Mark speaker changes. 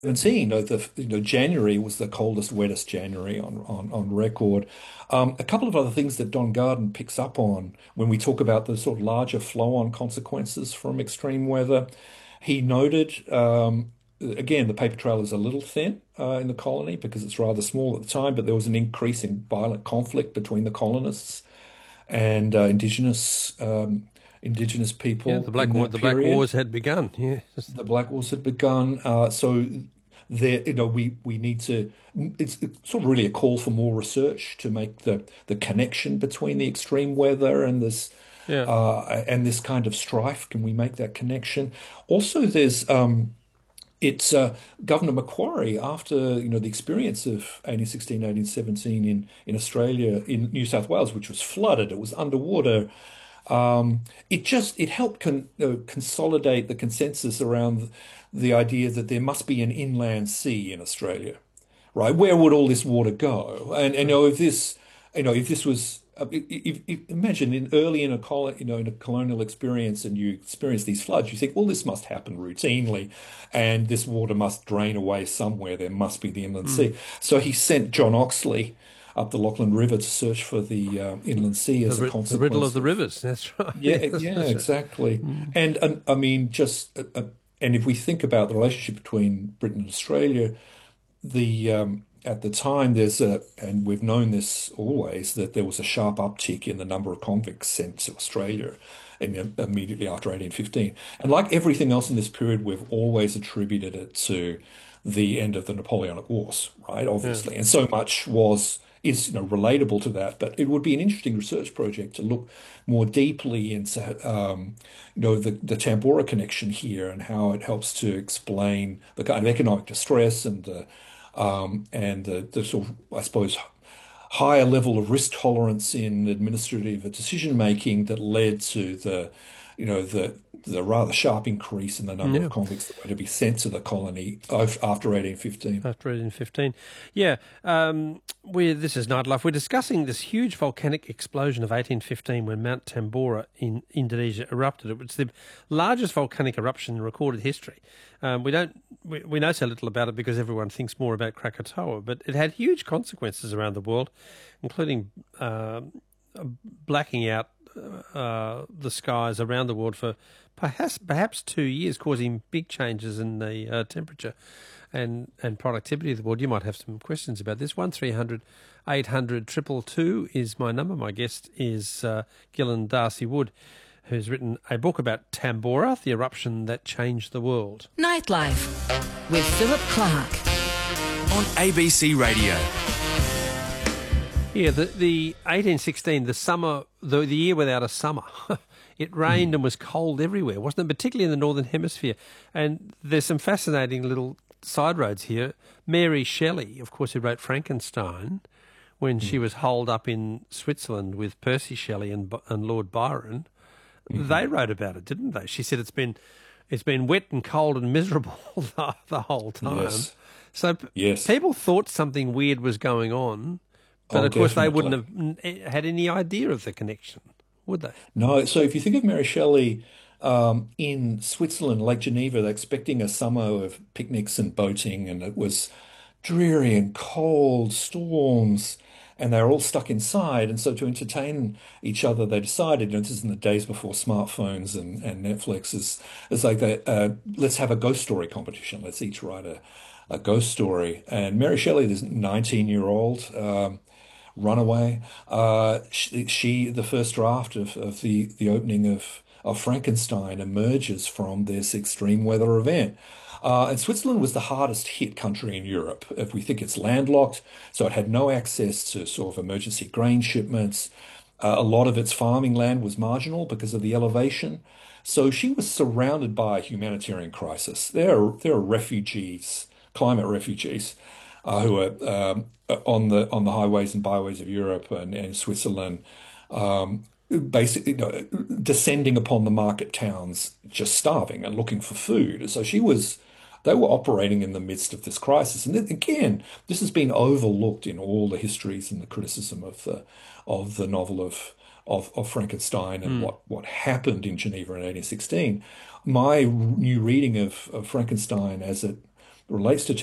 Speaker 1: 17, January was the coldest, wettest January on record. A couple of other things that Don Garden picks up on when we talk about the sort of larger flow-on consequences from extreme weather. He noted, again, the paper trail is a little thin in the colony because it's rather small at the time, but there was an increase in violent conflict between the colonists and indigenous
Speaker 2: Yeah,
Speaker 1: people in that
Speaker 2: The Black
Speaker 1: period.
Speaker 2: Wars had begun. Yeah.
Speaker 1: The Black Wars had begun. So there, we need to. It's sort of really a call for more research to make the connection between the extreme weather
Speaker 2: Yeah.
Speaker 1: and this kind of strife. Can we make that connection? Also, there's it's Governor Macquarie after the experience of 1816, 1817 in Australia, in New South Wales, which was flooded. It was underwater. It helped consolidate the consensus around the idea that there must be an inland sea in Australia, right? Where would all this water go? And if this was imagine in a colonial experience and you experience these floods, you think, well, this must happen routinely, and this water must drain away somewhere. There must be the inland
Speaker 2: Mm.
Speaker 1: sea. So he sent John Oxley up the Lachlan River to search for the inland sea as a
Speaker 2: The riddle of
Speaker 1: consequence
Speaker 2: the
Speaker 1: of.
Speaker 2: rivers. That's right.
Speaker 1: Yeah,
Speaker 2: Yes,
Speaker 1: yeah,
Speaker 2: that's it.
Speaker 1: exactly.
Speaker 2: Mm.
Speaker 1: And I mean, and if we think about the relationship between Britain and Australia, the at the time and we've known this always, that there was a sharp uptick in the number of convicts sent to Australia immediately after 1815. And like everything else in this period, we've always attributed it to the end of the Napoleonic Wars, right?
Speaker 2: Yeah.
Speaker 1: Obviously, and so much is relatable to that. But it would be an interesting research project to look more deeply into the Tambora connection here and how it helps to explain the kind of economic distress and the sort of, I suppose, higher level of risk tolerance in administrative decision making that led to the rather sharp increase in the number of
Speaker 2: Yeah.
Speaker 1: convicts that were to be sent to the colony after 1815.
Speaker 2: After 1815. Yeah. This is Nightlife. We're discussing this huge volcanic explosion of 1815 when Mount Tambora in Indonesia erupted. It was the largest volcanic eruption in recorded history. We know so little about it because everyone thinks more about Krakatoa, but it had huge consequences around the world, including blacking out the skies around the world for perhaps 2 years, causing big changes in the temperature and productivity of the world. You might have some questions about this. 1300 800 222 is my number. My guest is Gillen Darcy Wood, who's written a book about Tambora, the eruption that changed the world.
Speaker 3: Nightlife with Philip Clark.
Speaker 4: On ABC Radio.
Speaker 2: Yeah, the 1816, the summer, the year without a summer. It rained and was cold everywhere, wasn't it? Particularly in the Northern Hemisphere. And there's some fascinating little side roads here. Mary Shelley, of course, who wrote Frankenstein, when she was holed up in Switzerland with Percy Shelley and Lord Byron, they wrote about it, didn't they? She said it's been wet and cold and miserable the whole time.
Speaker 1: Yes.
Speaker 2: So
Speaker 1: Yes.
Speaker 2: people thought something weird was going on, but
Speaker 1: Oh,
Speaker 2: of course they
Speaker 1: definitely.
Speaker 2: wouldn't have had any idea of the connection, would they?
Speaker 1: No, so if you think of Mary Shelley in Switzerland, Lake Geneva, they're expecting a summer of picnics and boating, and it was dreary and cold, storms, and they were all stuck inside. And so to entertain each other, they decided, this is in the days before smartphones and Netflix, is like let's have a ghost story competition. Let's each write a ghost story. And Mary Shelley, this 19-year-old runaway. The first draft of the opening of Frankenstein emerges from this extreme weather event. And Switzerland was the hardest hit country in Europe. If we think it's landlocked, so it had no access to sort of emergency grain shipments. A lot of its farming land was marginal because of the elevation. So she was surrounded by a humanitarian crisis. There are refugees, climate refugees, who are on the highways and byways of Europe and Switzerland, basically descending upon the market towns, just starving and looking for food. So they were operating in the midst of this crisis. And then, again, this has been overlooked in all the histories and the criticism of the novel of Frankenstein and what happened in Geneva in 1816. My new reading of Frankenstein as it relates to